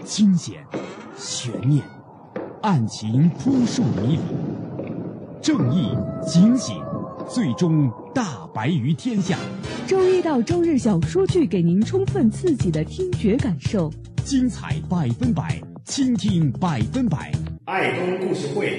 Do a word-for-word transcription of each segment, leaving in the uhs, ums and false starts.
惊险、悬念、案情扑朔迷离，正义、警醒，最终大白于天下。 周一到周日小说剧，给您充分刺激的听觉感受， 精彩百分百，倾听百分百。 爱东故事会，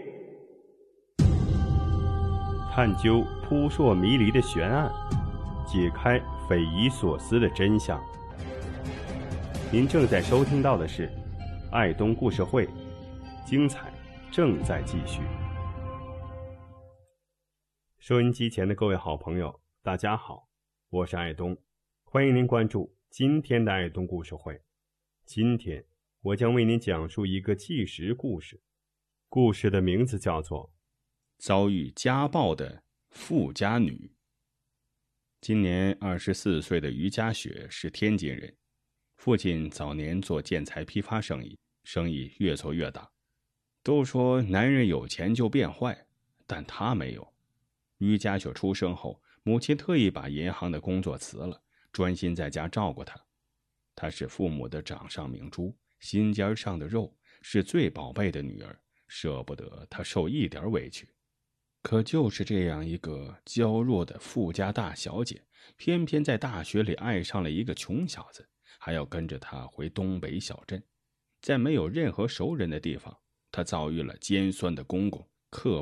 探究扑朔迷离的悬案，解开匪夷所思的真相。您正在收听到的是爱东故事会，精彩正在继续。收音机前的各位好朋友，大家好，我是爱东，欢迎您关注今天的爱东故事会。今天我将为您讲述一个纪实故事，故事的名字叫做遭遇家暴的富家女。今年二十四岁的于家雪是天津人，父亲早年做建材批发生意，生意越做越大。都说男人有钱就变坏，但他没有。于家雪出生后，母亲特意把银行的工作辞了，专心在家照顾她。她是父母的掌上明珠，心尖上的肉，是最宝贝的女儿，舍不得她受一点委屈。可就是这样一个娇弱的富家大小姐，偏偏在大学里爱上了一个穷小子，还要跟着他回东北小镇。在没有任何熟人的地方，她遭遇了尖酸的公公、刻